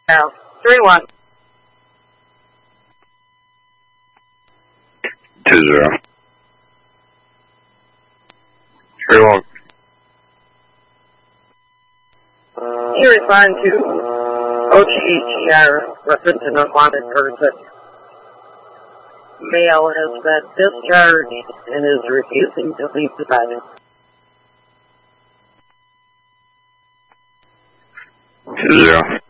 Now, 3-1. 2-0. 3-1. You respond to OGHR, reference an unwanted person. Male has been discharged and is refusing to leave the bed. 2-0.